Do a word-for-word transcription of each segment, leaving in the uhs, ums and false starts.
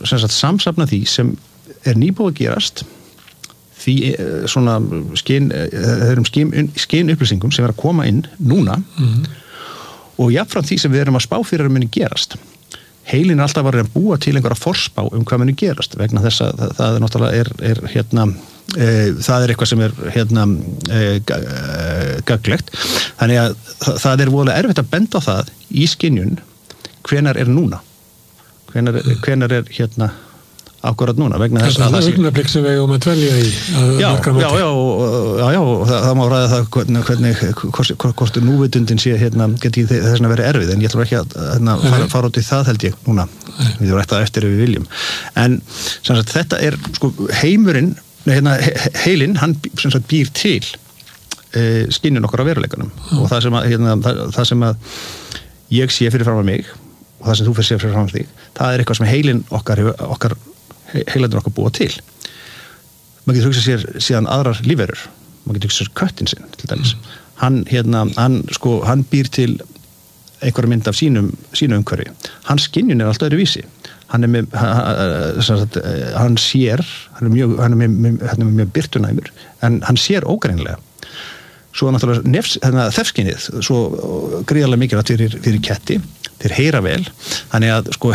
sem sagt samsafna því sem er nýbúið að gerast því svona skyn, þeirrum skyn, skyn upplýsingum sem er að koma inn núna mm-hmm. og jafnframt því sem við erum að spá fyrir að muni gerast. Heilin er alltaf að vera að búa til einhverja forspá um hvað muni gerast vegna þess að það, það er náttúrulega er, er hérna e, það er eitthvað sem er hérna e, gaglegt. Þannig að það, það er voðalega erfitt að benda á það í skynjun hvenar er núna. Hvenar, hvenar er hérna akkurat núna vegna þess að það er augnablik sem við eigum að dvelja í já, já, já, já, já og það, það má ræða það hvernig, hvernig hvort, hvort núvitundin sé hérna geti þess að vera erfið en ég ætlum ekki að hérna, fara, fara út í það held ég núna Nei. Við erum rætt að eftir ef við viljum en sem sagt þetta er sko heimurinn hérna, heilinn hann sem sagt býr til e, skynjun okkar á veruleikanum og það sem að, hérna, það, það sem að ég sé fyrir fram að mig og það sem þú fyrir sé fyrir fram að þig það er eitthvað sem heilinn okkar, okkar heilandur okkar búa til. Maður getur hugsað sér síðan aðrar lífverur. Maður getur hugsað sér köttin sinn, til dæmis. Mm. Hann, hérna, hann, sko, hann býr til einhverja mynd af sínum, sínum umhverfi. Hans skynjun er allt öðru vísi. Hann er með, hann, hann sér, hann er mjög, hann er með, hann er með birtunæmur, en hann sér ógreinilega. Svo náttúrulega nefs, hérna, þefskinnið, svo gríðarlega mikilvægt fyrir, fyrir ketti, þeir heyra vel, þannig að sko,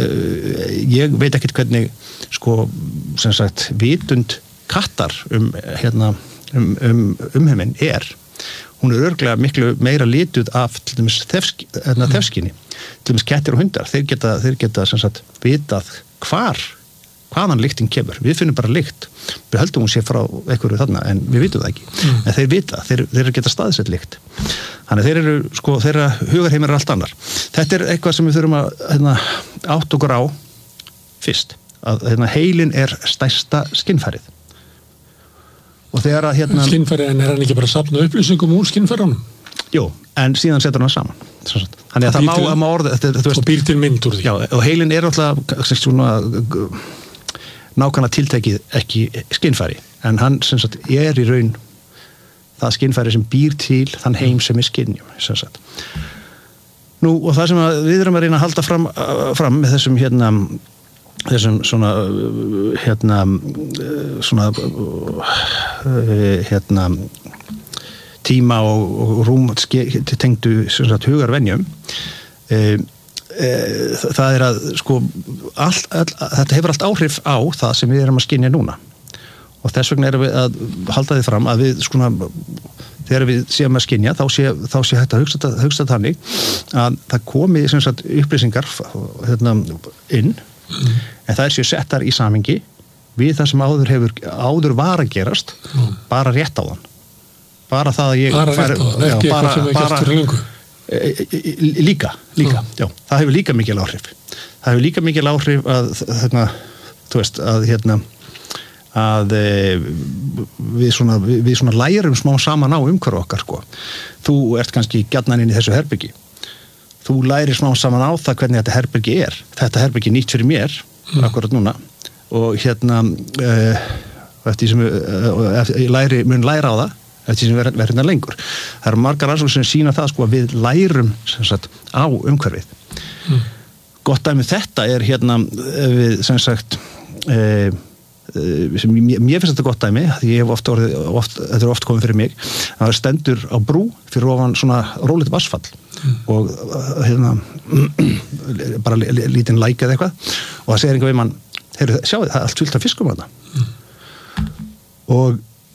ég veit ekkert hvernig sko, sem sagt, vitund kattar um, hérna, um, um, umheiminn er. Hún er örugglega miklu meira lituð af til dæmis þefsk, hérna, þefskinni, til dæmis kettir og hundar, þeir geta, þeir geta sem sagt, vitað hvar hvaðan lyktin kemur. Við finnum bara lykt. Við höldum hún sé frá einhverju þarna, en við vitum það ekki. Mm. En þeir vita, þeir, þeir geta staðsett lykt. Þannig þeir eru, sko, þeirra hugarheimur er allt annar. Þetta er eitthvað sem við þurfum að hérna, átt okkur á fyrst. Að hérna, heilin er stærsta skynfærið. Og þegar að hérna... Skynfærið, en er hann ekki bara að safna upplýsingum úr skynfærunum? Jú, en síðan setur hann saman. Þannig að það má, til, má orða... Þetta, og býr til mynd úr því. Já, og heilin er alltaf svona... nákvæmlega tiltekið ekki skynfæri en hann sem sagt er í raun það skynfæri sem býr til þann heim sem er skynjum sem sagt. Nú og það sem við erum að reyna að halda fram, fram með þessum hérna þessum svona hérna svona hérna tíma og, og rúm tengdu sem sagt hugarvenjum eða það er að sko allt, all, þetta hefur allt áhrif á það sem við erum að skynja núna og þess vegna erum við að halda því fram að við skona þegar við séum að skynja þá sé, þá sé hægt að hugsa, hugsa þannig að það komi sem sagt upplýsingar hérna, inn mm. en það er séu settar í samhengi við það sem áður hefur áður var að gerast mm. bara rétt á þann bara það að ég bara rétt á þann, ekki eitthvað sem ekki eftir lengur líka, líka, mm. já, það hefur líka mikil áhrif það hefur líka mikil áhrif að hérna, þú veist, að hérna að e, við svona við svona lærum smá saman á umhverju okkar sko, þú ert kannski gjarnan inn í þessu herbyggi þú lærir smá saman á það hvernig þetta herbyggi er þetta herbyggi nýtt fyrir mér mm. akkurat núna og hérna e, eftir sem ég læri, mun læra á það eftir sem verður hérna lengur. Það eru margar rannsóknir sem sýna það sko að við lærum sem sagt á umhverfið. Mm. Gott dæmi þetta er hérna við sem sagt e, e, sem mér, mér finnst þetta gott dæmi því ég hef oft orðið, oft, þetta er oft komið fyrir mig að það stendur á brú fyrir ofan svona rólegt vassfall mm. og hérna bara lítinn læk eða eitthvað og það segir einhver við mann, heyrðu, sjáu það er allt fyllt af fiskum þarna mm. og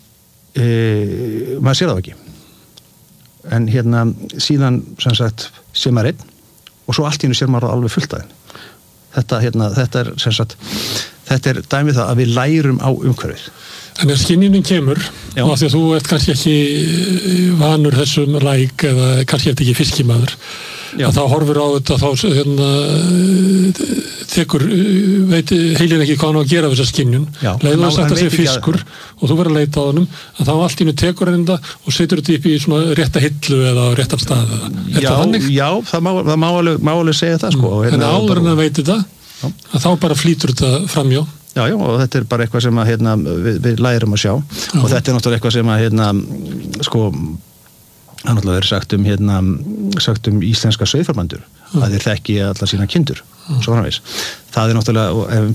E, maður sér það ekki en hérna síðan sem sagt sér maður einn og svo allt í hennu sér maður alveg fullt aðeins þetta, hérna, þetta er sem sagt þetta er dæmið það að við lærum á umhverfið Þannig að skynjunin kemur Já. og af því að þú ert kannski ekki vanur þessum læk eða kannski ert ekki fiskimaður Já. að þá horfur á þetta þá hérna, tekur veit heilin ekki hvað hann á að gera við þessa skynjun leiður það sagt að segja fiskur að... og þú verður að leita á honum að þá allt í hennu tekur hann þetta og setur þetta upp í svona rétta hillu eða á réttan stað eða. Er já, það þannig? Já, það má, það má, alveg, má alveg segja það sko. mm. En áður en að veit þetta já. Að þá bara flýtur þetta framjá Já, já, og þetta er bara eitthvað sem að hérna, við, við lærum að sjá já. Og þetta er náttúrulega eitthvað sem að hérna, sko það er náttúrulega verið sagt um, hérna, sagt um íslenska sauðfjárbændur að þeir þekki alla sína kindur svo framvegis. Það er náttúrulega, ef við